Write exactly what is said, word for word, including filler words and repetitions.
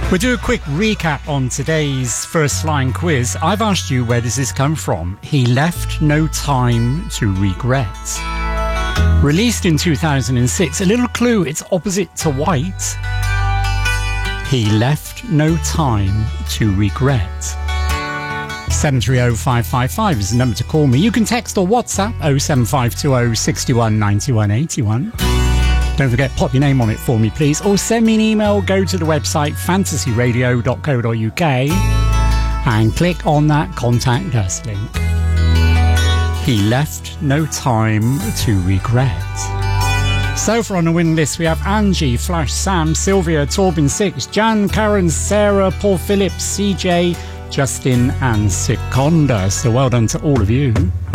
We'll do a quick recap on today's First Line quiz. I've asked you, where does this come from? He Left No Time to Regret. Released in two thousand six, a little clue, it's opposite to White. He Left No Time to Regret. seven three oh five five five is the number to call me. You can text or WhatsApp oh seven five two oh six one nine one eight one. Don't forget, pop your name on it for me, please. Or send me an email. Go to the website fantasy radio dot co dot uk and click on that Contact Us link. He Left No Time to Regret. So far on the win list, we have Angie, Flash, Sam, Sylvia, Torben Six, Jan, Karen, Sarah, Paul Phillips, C J, Justin and Seconda. So well done to all of you.